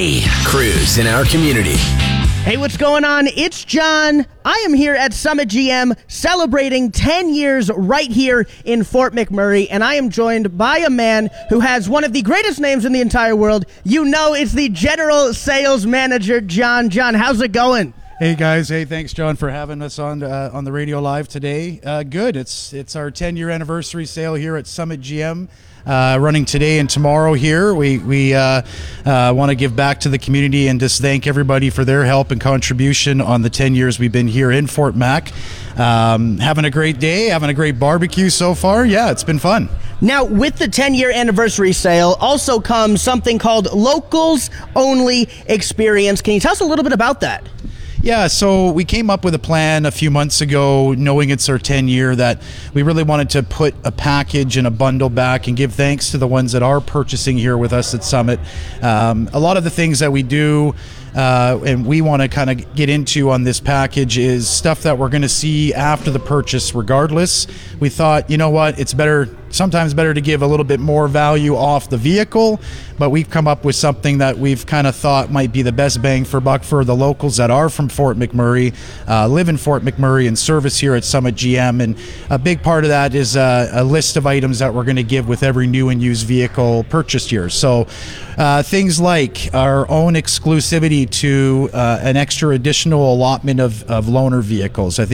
Hey, crews in our community. Hey, what's going on? It's John. I am here at Summit GM celebrating 10 years right here in Fort McMurray, and I am joined by a man who has one of the greatest names in the entire world. You know, it's the General Sales Manager, John. John, how's it going? Hey guys, hey, thanks John for having us on the radio live today. Good, it's our 10-year anniversary sale here at Summit GM. Running today and tomorrow here. We want to give back to the community and just thank everybody for their help and contribution on the 10 years we've been here in Fort Mac. Having a great day, having a great barbecue so far. Yeah, it's been fun. Now, with the 10-year anniversary sale also comes something called Locals Only Experience. Can you tell us a little bit about that? Yeah, so we came up with a plan a few months ago, knowing it's our 10-year, that we really wanted to put a package and a bundle back and give thanks to the ones that are purchasing here with us at Summit. A lot of the things that we do and we want to kind of get into on this package is stuff that we're going to see after the purchase regardless. We thought, you know what, it's sometimes better to give a little bit more value off the vehicle, but we've come up with something that we've kind of thought might be the best bang for buck for the locals that are from Fort McMurray, live in Fort McMurray and service here at Summit GM. And a big part of that is a list of items that we're going to give with every new and used vehicle purchased here. So things like our own exclusivity to an extra additional allotment of loaner vehicles. I think